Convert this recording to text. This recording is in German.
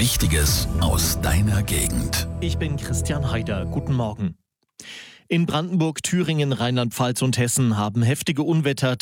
Wichtiges aus deiner Gegend. Ich bin Christian Haider. Guten Morgen. In Brandenburg, Thüringen, Rheinland-Pfalz und Hessen haben heftige Unwetter